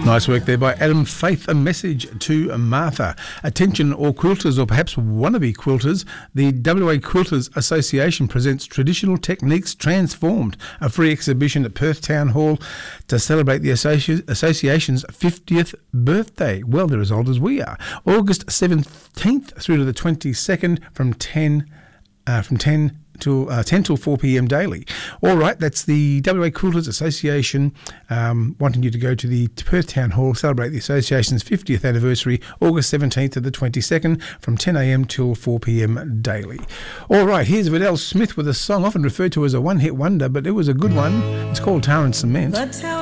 Nice work there by Adam Faith. A message to Martha. Attention all quilters or perhaps wannabe quilters. The WA Quilters Association presents Traditional Techniques Transformed, a free exhibition at Perth Town Hall to celebrate the association's 50th birthday. Well, they're as old as we are. August 17th through to the 22nd from 10 till 4 p.m. daily. All right, that's the WA Quilters Association wanting you to go to the Perth Town Hall, celebrate the association's 50th anniversary, August 17th to the 22nd from 10 a.m. till 4 p.m. daily. All right, here's Vidal Smith with a song often referred to as a one-hit wonder, but it was a good one. It's called Tar and Cement.